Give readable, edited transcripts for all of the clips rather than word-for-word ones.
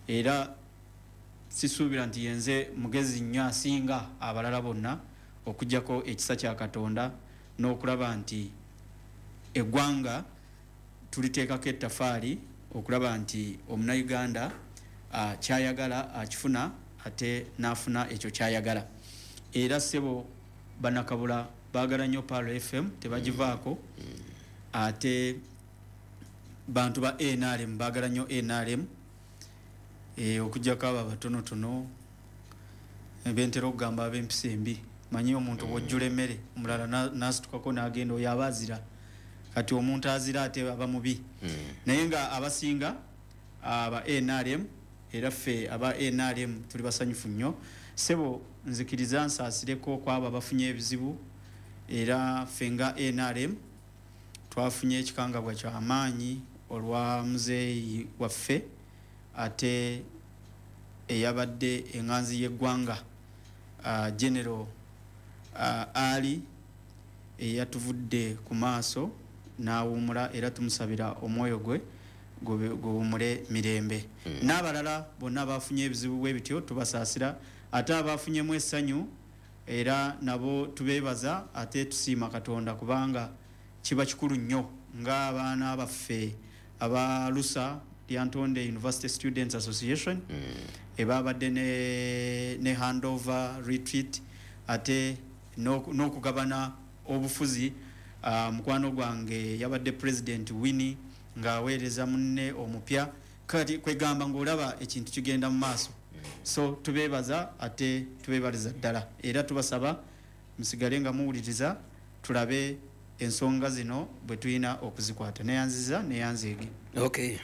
era sisuubira nti yenze mugezi nnyo asinga abalala bonna okujjako ekisa kya Katonda n'okulaba nti eggwanga tuliteekako ettafaali okulaba nti omunnayuganda kyayagala akifuna ate n'afuna ekyo kyayagala. Era ssebo Banakabula baagala nnyo Palo FM tebagivaako, ate bantu ba NRM baagala nnyo NRM okujjako abo abatonotono bentera okugamba ab'empisa embi. Manyi omuntu bw'ojjula emmere omulala n'asitukako n'agenda oyo aba azira, kati omuntu azira ate aba mubi. Naye nga abasinga aba NRM era ffe aba NRM tuli basanyufu nnyo. Ssebo nzikiriza nsaasireko kwabo abafunye ebizibu, era ffe nga NRM twafunye ekikangabwa ky'amaanyi olwa muzeeyi waffe ate eyabadde enganzi y'eggwanga General Ali eyatuvudde ku maaso n'awummula, era tumusabira omwoyo gwe guwummule mirembe. N'abalala bonna abafunye ebizibu bwe bityo tubasaasira, ate abafunyemu essanyu era nabo tubeebaza, ate tusiima Katonda kubanga kiba kikulu nnyo ng'abaana baffe aba Lusa Lyantonde University Students Association ebabadde ne handover retreat ate n'okugabana obufuzi. Mukwano gwange yabadde President Winnie ng'aweereza munne omupya, kati kwegamba ng'olaba ekintu kigenda mu maaso. So tubeebaza ate tubeebaliza ddala, era tubasaba musigale nga muwuliriza tulabe ensonga zino bwe tulina okuzikwata. Neyanziza neyanzeege. Okay.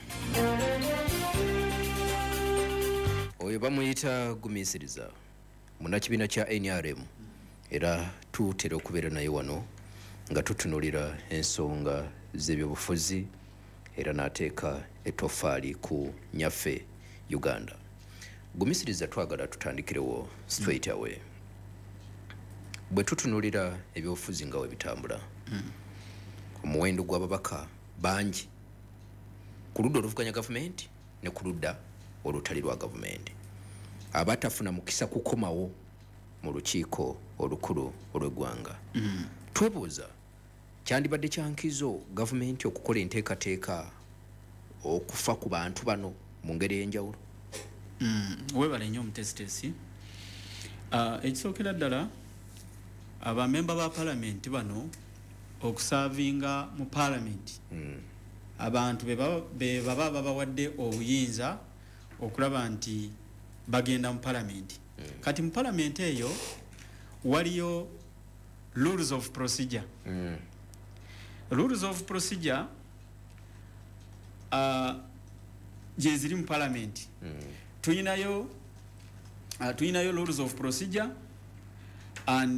Oyo bamuyita Gumisiriza munnakibiina kya NRM, era tutera okubeera naye wano nga tutunulira ensonga z'ebyobufuzi era n'ateeka ettofaali ku nyaffe Uganda. Gumisiriza twagala tutandikirewo straight away. Bwe tutunulira ebyobufuzi nga we bitambula, omuwendo gw'ababaka bangi ku ludda oluvuganya gavumenti ne ku ludda olutali lwa gavumenti, abatafuna mukisa kukomawo mu lukiiko olukulu olw'eggwanga. Twebuuza kyandibadde kyankizo gavumenti okukola enteekateeka okufa ku bantu bano mu ngeri ey'enjawulo? Webale nnyo omutesitesi. Ekisookera ddala abamemba ba palamenti bano okusaavinga mu palamenti, abantu be baba babawadde obuyinza okulaba nti bagenda mu palamenti. Kati mu palamenti eyo waliyo rules of procedure. Rules of procedure gye ziri mu palamenti. Tuyinayo rules of procedure and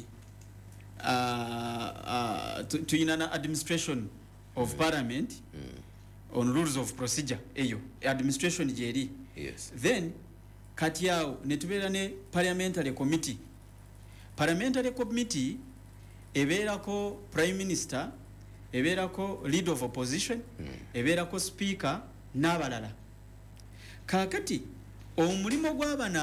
tuyina na administration of parliament on rules of procedure eyo administration gyeri. Yes. Then kati awo ne tubeera ne parliamentary committee. Parliamentary committee ebeerako prime minister, ebeerako leader of opposition, ebeerako speaker n'abalala. Kakati omulimo gw'abano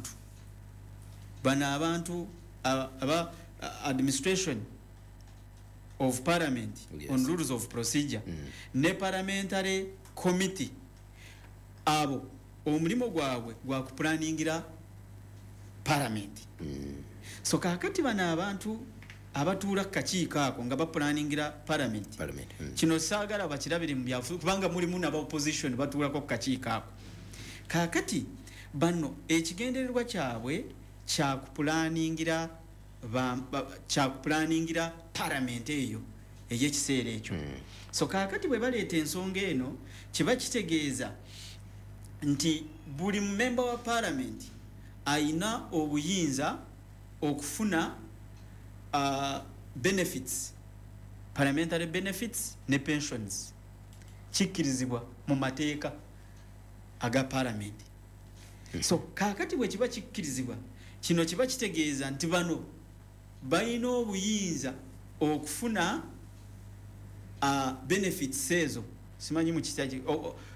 abantu aba administration of parliament, yes, on rules of procedure, ne parliamentary committee abo omulimo gwabwe gwa kuplaningira parliament. So kakati bano abantu abatuula kakiiko ako nga baplaningira parliament. Kino saagala bakirabire mu byafu kubanga mulimu n'aba opposition batuulako kakiiko ako. Kakati bano ekigendererwa kyabwe kyakuplaningira parliament eyo ey'ekiseera ekyo. So kakati bwe baleeta ensonga eno kiba kitegeeza nti buli member wa parliament ayina obuyinza okufuna benefits, parliamentary benefits ne pensions kikkirizibwa mu mateeka aga parliament. So kakati bwe kiba kikkirizibwa kino kiba kitegeeza nti bano bayina obuyinza okufuna benefits ezo, simanyi mu kitaki